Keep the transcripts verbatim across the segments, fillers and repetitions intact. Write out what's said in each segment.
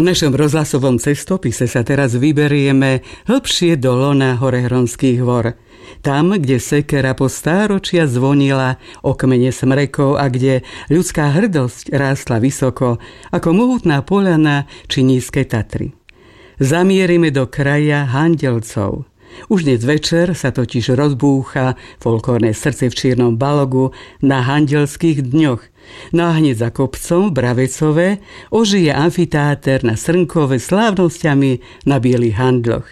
V našom rozhlasovom cestopise sa teraz vyberieme hlbšie do lona Horehronských hôr. Tam, kde sekera po stáročia zvonila o kmene smrekov a kde ľudská hrdosť rástla vysoko ako mohutná poľana či nízke Tatry. Zamierime do kraja Handeľcov. Už dnes večer sa totiž rozbúcha folklórne srdce v Čiernom Balogu na Handeľských dňoch. No a hneď za kopcom v Bravecove ožije amfiteáter na Srnkove slávnosťami na Bielých handloch.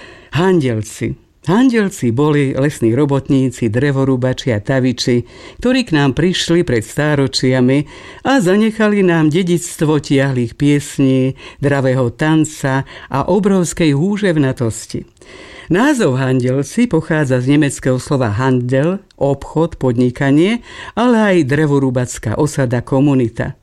Handeľci. Handeľci boli lesní robotníci, drevorúbači a taviči, ktorí k nám prišli pred stáročiami a zanechali nám dedičstvo tiahlých piesní, dravého tanca a obrovskej húževnatosti. Názov Handeľci pochádza z nemeckého slova Handel, obchod, podnikanie, ale aj drevorúbacká osada, komunita.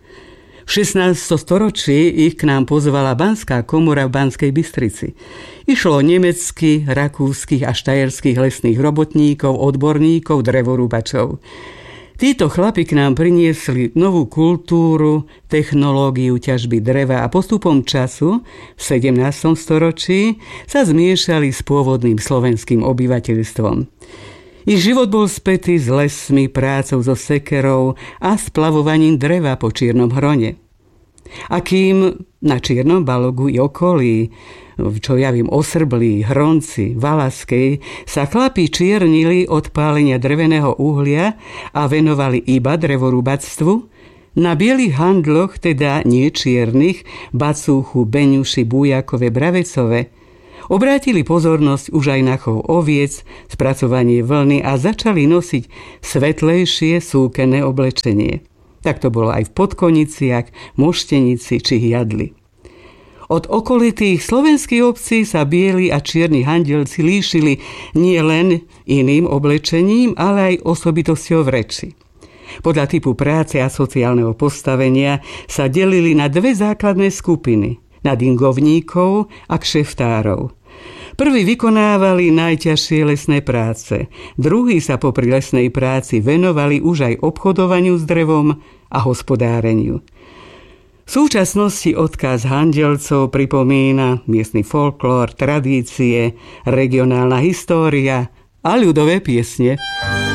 V šestnástom storočí ich k nám pozvala Banská komora v Banskej Bystrici. Išlo o nemeckých, rakúskych a štajerských lesných robotníkov, odborníkov, drevorúbačov. Títo chlapi k nám priniesli novú kultúru, technológiu ťažby dreva a postupom času v sedemnástom storočí sa zmiešali s pôvodným slovenským obyvateľstvom. Ich život bol spätý s lesmi, prácou so sekerou a splavovaním dreva po Čiernom Hrone. A kým na Čiernom Balogu i okolí, čo ja viem, Osrblí, Hronci, Valaskej, sa chlapi čiernili od pálenia dreveného uhlia a venovali iba drevorúbactvu, na Bielých handloch, teda nie čiernych, Bacúchu, Beňuši, Bújakove, Bravecove, obrátili pozornosť už aj na chov oviec, spracovanie vlny a začali nosiť svetlejšie súkené oblečenie. Tak to bolo aj v Podkoniciach, Moštenici či Hiadli. Od okolitých slovenských obcí sa bieli a čierni handeľci líšili nie len iným oblečením, ale aj osobitosťou v reči. Podľa typu práce a sociálneho postavenia sa delili na dve základné skupiny, na dingovníkov a kšeftárov. Prví vykonávali najťažšie lesné práce, druhí sa popri lesnej práci venovali už aj obchodovaniu s drevom a hospodáreniu. V súčasnosti odkaz Handeľcov pripomína miestny folklór, tradície, regionálna história a ľudové piesne.